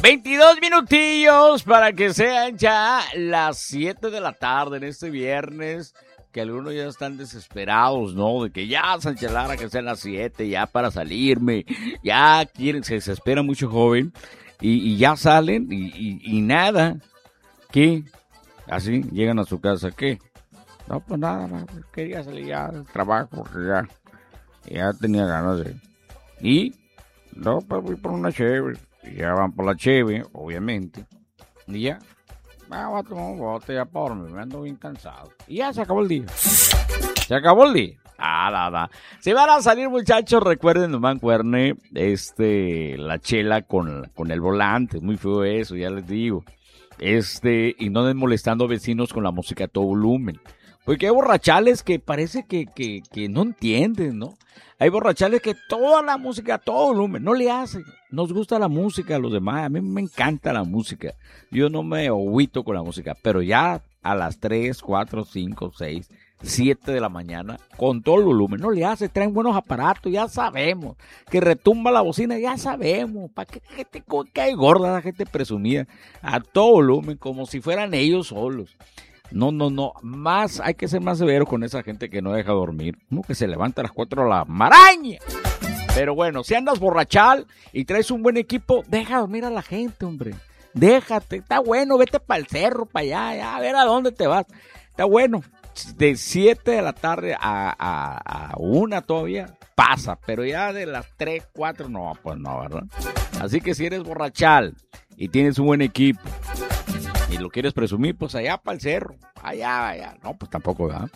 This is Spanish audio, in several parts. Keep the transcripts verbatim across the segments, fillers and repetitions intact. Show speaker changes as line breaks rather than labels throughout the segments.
veintidós minutillos para que sean ya las siete de la tarde en este viernes, que algunos ya están desesperados, ¿no? De que ya, Sánchez Lara, que sean las siete, ya para salirme, ya quieren, se desespera mucho joven, y, y ya salen, y, y, y nada, ¿qué? Así, llegan a su casa, ¿qué? No, pues nada, más, quería salir ya del trabajo, porque ya, ya tenía ganas de... Y, no, pues voy por una chévere. Y ya van por la cheve, obviamente. Y ya, ah, voy a tomar un bote ya por mí, me ando bien cansado. Y ya se acabó el día. Se acabó el día. Ah, nada. Si van a salir, muchachos, recuerden, no mancuerne, este, la chela con, con el volante. Es muy feo eso, ya les digo. Este, y no anden molestando vecinos con la música a todo volumen. Porque hay borrachales que parece que, que, que no entienden, ¿no? Hay borrachales que toda la música a todo volumen, no le hacen. Nos gusta la música a los demás, a mí me encanta la música. Yo no me agüito con la música, pero ya a las tres, cuatro, cinco, seis, siete de la mañana, con todo el volumen, no le hace, traen buenos aparatos, ya sabemos. Que retumba la bocina, ya sabemos. ¿Para qué gente que hay gorda, la gente presumida? A todo volumen, como si fueran ellos solos. No, no, no, más, hay que ser más severo con esa gente que no deja dormir, uno que se levanta a las cuatro de la maraña. Pero bueno, si andas borrachal y traes un buen equipo, deja dormir a la gente, hombre, déjate, está bueno, vete para el cerro, para allá, ya, a ver a dónde te vas, está bueno, de siete de la tarde a, a, a una todavía pasa, pero ya de las tres, cuatro, no, pues no, ¿verdad? Así que si eres borrachal y tienes un buen equipo, y lo quieres presumir, pues allá para el cerro, allá, allá, no, pues tampoco, ¿verdad?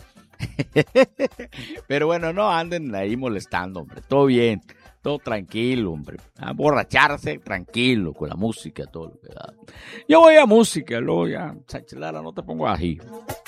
Pero bueno, no anden ahí molestando, hombre, todo bien, todo tranquilo, hombre, a borracharse tranquilo con la música, todo lo que da. Yo voy a música, luego ya, Sánchez Lara, no te pongo ají.